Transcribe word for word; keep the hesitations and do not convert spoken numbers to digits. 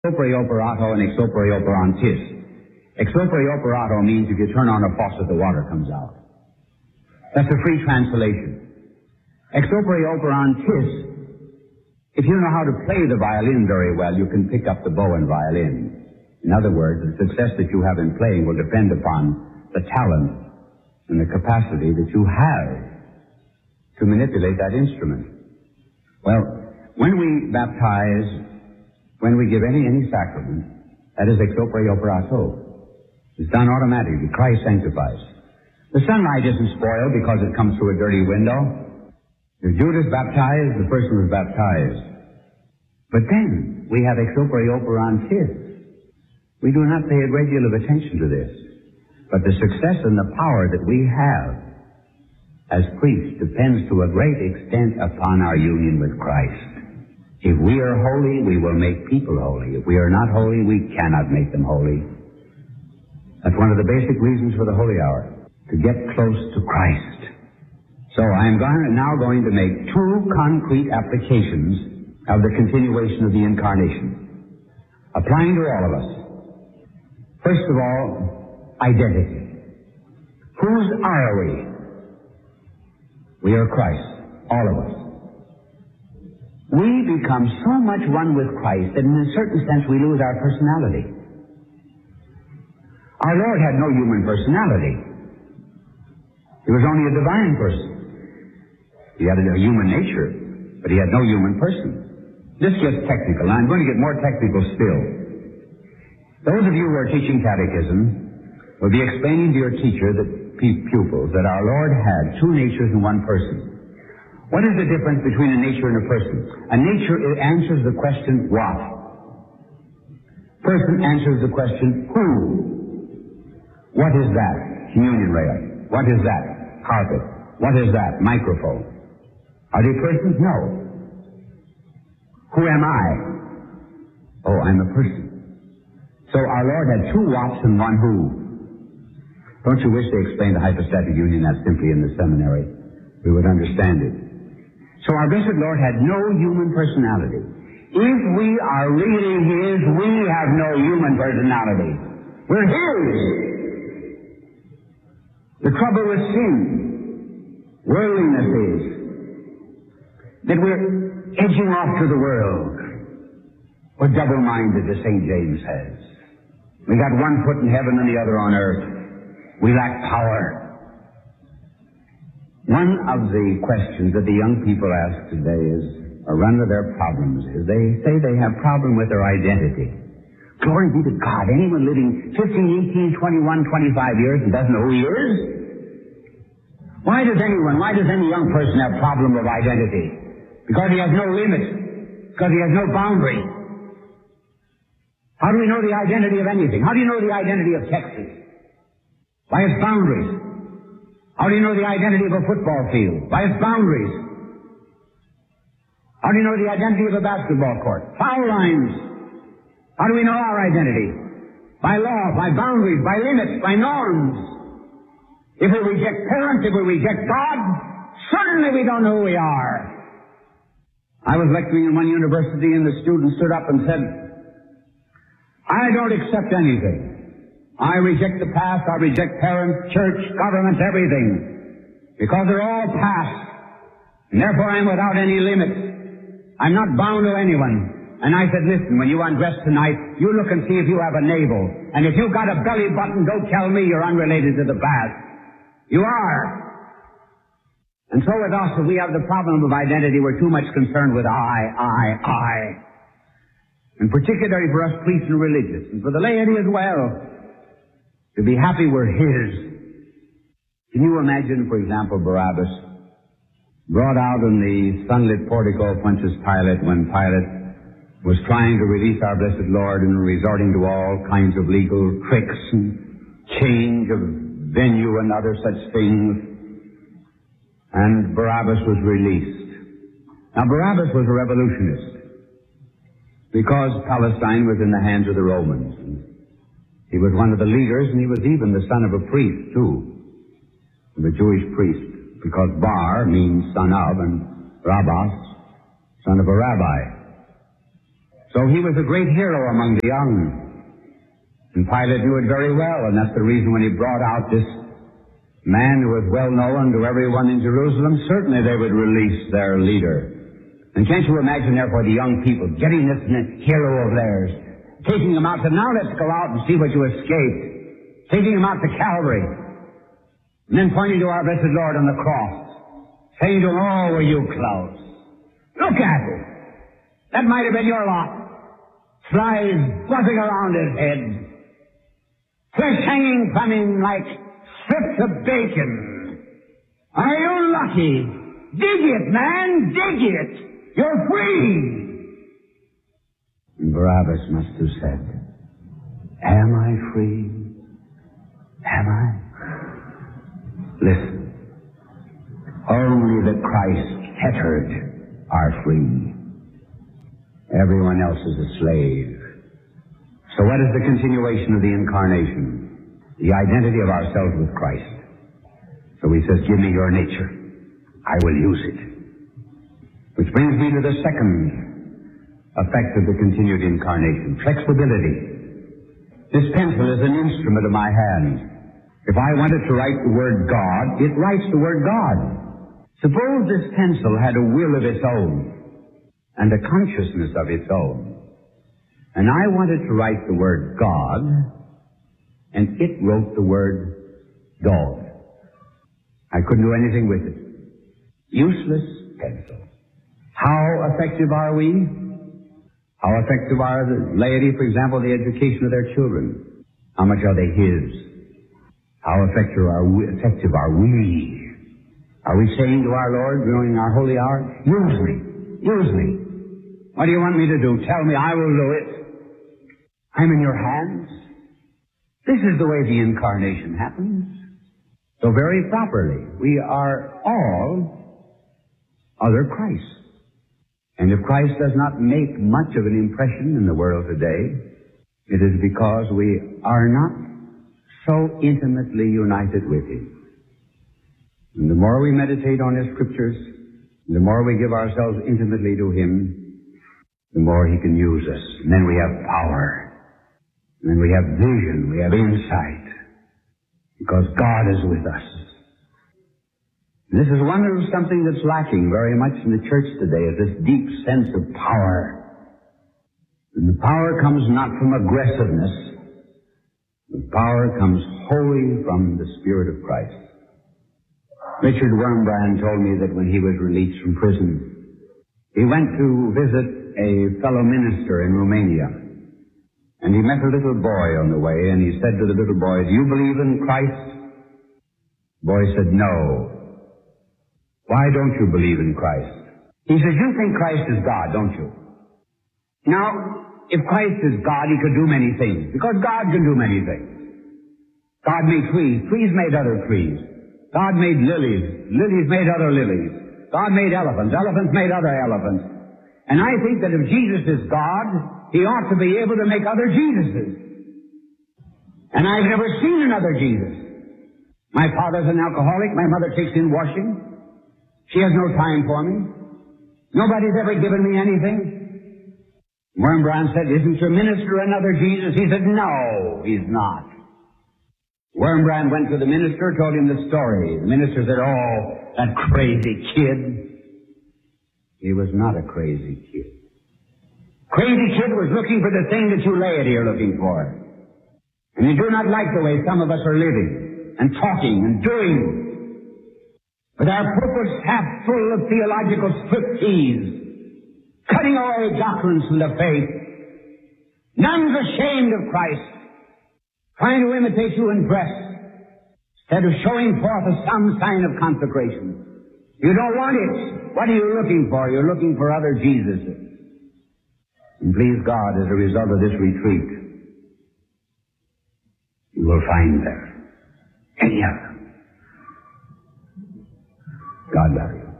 Exopere operato and exopere operantis. Exopere operato means if you turn on a faucet, the water comes out. That's a free translation. Exopere operantis, if you know how to play the violin very well, you can pick up the bow and violin. In other words, the success that you have in playing will depend upon the talent and the capacity that you have to manipulate that instrument. Well, when we baptize, when we give any any sacrament, that is exopere operato. It's done automatically. Christ sanctifies. The sunlight isn't spoiled because it comes through a dirty window. If Judas baptized, the person was baptized. But then we have exopere operantis. We do not pay a great deal of attention to this. But the success and the power that we have as priests depends to a great extent upon our union with Christ. If we are holy, we will make people holy. If we are not holy, we cannot make them holy. That's one of the basic reasons for the holy hour, to get close to Christ. So I am going, now going to make two concrete applications of the continuation of the incarnation, applying to all of us. First of all, identity. Whose are we? We are Christ, all of us. We become so much one with Christ that in a certain sense we lose our personality. Our Lord had no human personality. He was only a divine person. He had a human nature, but he had no human person. This gets technical, and I'm going to get more technical still. Those of you who are teaching catechism will be explaining to your teacher, that pupils, that our Lord had two natures in one person. What is the difference between a nature and a person? A nature, it answers the question, what? Person answers the question, who? What is that? Communion rail. What is that? Carpet. What is that? Microphone. Are they persons? No. Who am I? Oh, I'm a person. So our Lord had two whats and one who. Don't you wish they explained the hypostatic union that simply in the seminary? We would understand it. So our blessed Lord had no human personality. If we are really His, we have no human personality. We're His. The trouble with sin, worldliness is that we're edging off to the world. We're double-minded, as Saint James says. We got one foot in heaven and the other on earth. We lack power. One of the questions that the young people ask today is, or run to their problems, is they say they have problem with their identity. Glory be to God. Anyone living fifteen, eighteen, twenty-one, twenty-five years and doesn't know who he is? Why does anyone, why does any young person have problem with identity? Because he has no limit. Because he has no boundary. How do we know the identity of anything? How do you know the identity of Texas? By its boundaries. How do you know the identity of a football field? By its boundaries. How do you know the identity of a basketball court? Foul lines. How do we know our identity? By law, by boundaries, by limits, by norms. If we reject parents, if we reject God, certainly we don't know who we are. I was lecturing in one university and the student stood up and said, I don't accept anything. I reject the past, I reject parents, church, government, everything. Because they're all past. And therefore I'm without any limits. I'm not bound to anyone. And I said, listen, when you undress tonight, you look and see if you have a navel. And if you've got a belly button, don't tell me you're unrelated to the past. You are. And so with us, if we have the problem of identity, we're too much concerned with I, I, I. And particularly for us priests and religious, and for the laity as well. To be happy we're His. Can you imagine, for example, Barabbas brought out in the sunlit portico of Pontius Pilate when Pilate was trying to release our blessed Lord and resorting to all kinds of legal tricks and change of venue and other such things. And Barabbas was released. Now Barabbas was a revolutionist because Palestine was in the hands of the Romans. He was one of the leaders, and he was even the son of a priest, too, of a Jewish priest, because Bar means son of, and Rabbas, son of a rabbi. So he was a great hero among the young. And Pilate knew it very well, and that's the reason when he brought out this man who was well known to everyone in Jerusalem, certainly they would release their leader. And can't you imagine, therefore, the young people getting this hero of theirs, taking him out to, now let's go out and see what you escaped, taking him out to Calvary, and then pointing to our blessed Lord on the cross, saying to him, oh, were you close? Look at it. That might have been your lot. Flies buzzing around his head, flesh hanging from him like strips of bacon. Are you lucky? Dig it, man, dig it. You're free. And Barabbas must have said, am I free? Am I? Listen. Only the Christ fettered are free. Everyone else is a slave. So what is the continuation of the incarnation? The identity of ourselves with Christ. So he says, give me your nature. I will use it. Which brings me to the second effect of the continued incarnation, flexibility. This pencil is an instrument of my hand. If I wanted to write the word God, it writes the word God. Suppose this pencil had a will of its own and a consciousness of its own, and I wanted to write the word God, and it wrote the word dog. I couldn't do anything with it. Useless pencil. How effective are we? How effective are the laity, for example, the education of their children? How much are they His? How effective are we? Effective are we? Are we saying to our Lord during our holy hour, use me, use me. What do you want me to do? Tell me, I will do it. I'm in your hands. This is the way the incarnation happens. So very properly, we are all other Christ. And if Christ does not make much of an impression in the world today, it is because we are not so intimately united with Him. And the more we meditate on His Scriptures, the more we give ourselves intimately to Him, the more He can use us. And then we have power. And then we have vision. We have insight. Because God is with us. And this is one of something that's lacking very much in the church today, is this deep sense of power. And the power comes not from aggressiveness. The power comes wholly from the Spirit of Christ. Richard Wurmbrand told me that when he was released from prison, he went to visit a fellow minister in Romania. And he met a little boy on the way, and he said to the little boy, do you believe in Christ? The boy said, no. Why don't you believe in Christ? He says, you think Christ is God, don't you? Now, if Christ is God, He could do many things, because God can do many things. God made trees. Trees made other trees. God made lilies. Lilies made other lilies. God made elephants. Elephants made other elephants. And I think that if Jesus is God, He ought to be able to make other Jesuses. And I've never seen another Jesus. My father's an alcoholic. My mother takes in washing. She has no time for me. Nobody's ever given me anything. Wurmbrand said, isn't your minister another Jesus? He said, no, he's not. Wurmbrand went to the minister, told him the story. The minister said, oh, that crazy kid. He was not a crazy kid. Crazy kid was looking for the thing that you laity are looking for. And you do not like the way some of us are living and talking and doing. With our purpose half full of theological striptease, cutting away doctrines from the faith. None's ashamed of Christ, trying to imitate you in dress, instead of showing forth some sign of consecration. You don't want it. What are you looking for? You're looking for other Jesuses. And please God, as a result of this retreat, you will find there any of them. God love you.